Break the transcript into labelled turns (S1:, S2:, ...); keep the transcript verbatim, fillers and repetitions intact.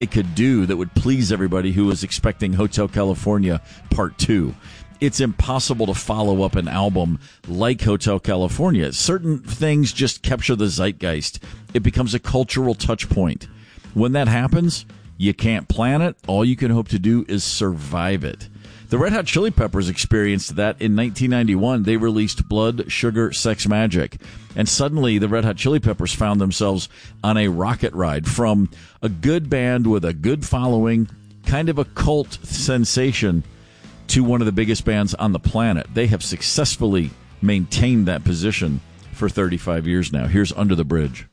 S1: it could do that would please everybody who was expecting Hotel California Part two. It's impossible to follow up an album like Hotel California. Certain things just capture the zeitgeist. It becomes a cultural touch point. When that happens, you can't plan it. All you can hope to do is survive it. The Red Hot Chili Peppers experienced that in nineteen ninety-one. They released Blood, Sugar, Sex Magic. And suddenly the Red Hot Chili Peppers found themselves on a rocket ride from a good band with a good following, kind of a cult sensation, to one of the biggest bands on the planet. They have successfully maintained that position for thirty-five years now. Here's Under the Bridge.